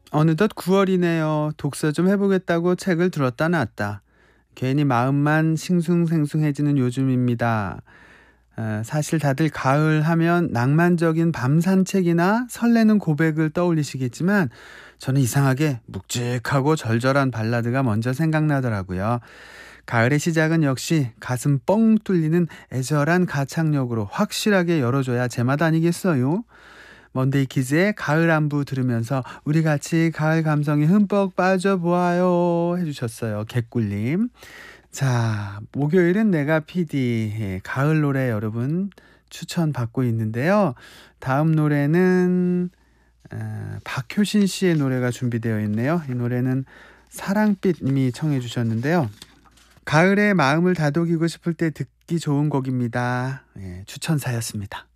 어느덧 9월이네요. 독서 좀 해보겠다고 책을 들었다 놨다. 괜히 마음만 싱숭생숭해지는 요즘입니다. 사실 다들 가을 하면 낭만적인 밤 산책이나 설레는 고백을 떠올리시겠지만 저는 이상하게 묵직하고 절절한 발라드가 먼저 생각나더라고요. 가을의 시작은 역시 가슴 뻥 뚫리는 애절한 가창력으로 확실하게 열어줘야 제맛 아니겠어요? 먼데이 키즈의 가을 안부 들으면서 우리 같이 가을 감성에 흠뻑 빠져보아요 해주셨어요. 개꿀님. 자, 목요일은 내가 PD 가을 노래 여러분 추천 받고 있는데요. 다음 노래는 박효신 씨의 노래가 준비되어 있네요. 이 노래는 사랑빛님이 청해 주셨는데요. 가을에 마음을 다독이고 싶을 때 듣기 좋은 곡입니다. 추천사였습니다.